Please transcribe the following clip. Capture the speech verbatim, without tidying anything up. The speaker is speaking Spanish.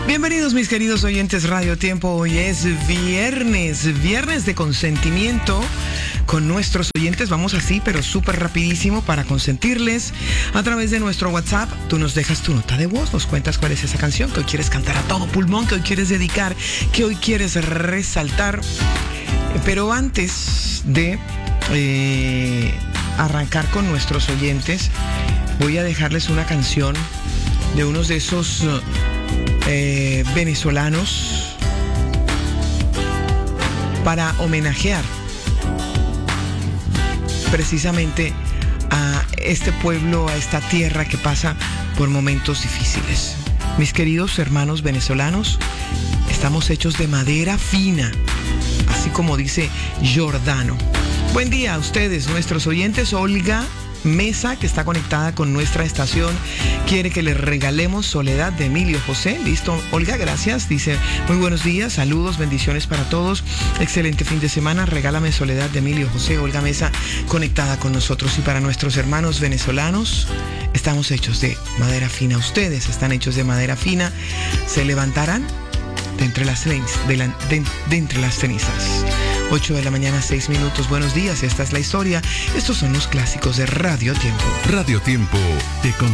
Bienvenidos mis queridos oyentes Radio Tiempo. Hoy es viernes, viernes de consentimiento con nuestros oyentes. Vamos así, pero súper rapidísimo para consentirles a través de nuestro WhatsApp. Tú nos dejas tu nota de voz, nos cuentas cuál es esa canción que hoy quieres cantar a todo pulmón, que hoy quieres dedicar, que hoy quieres resaltar. Pero antes de eh, arrancar con nuestros oyentes, voy a dejarles una canción de unos de esos eh, venezolanos para homenajear precisamente a este pueblo, a esta tierra que pasa por momentos difíciles. Mis queridos hermanos venezolanos, estamos hechos de madera fina, así como dice Giordano. Buen día a ustedes, nuestros oyentes. Olga Mesa, que está conectada con nuestra estación, quiere que le regalemos Soledad de Emilio José. Listo, Olga, gracias. Dice, muy buenos días, saludos, bendiciones para todos. Excelente fin de semana. Regálame Soledad de Emilio José. Olga Mesa conectada con nosotros. Y para nuestros hermanos venezolanos, estamos hechos de madera fina. Ustedes están hechos de madera fina. Se levantarán de entre las, de la, de, de entre las cenizas. ocho de la mañana, seis minutos. Buenos días, esta es la historia. Estos son los clásicos de Radio Tiempo. Radio Tiempo te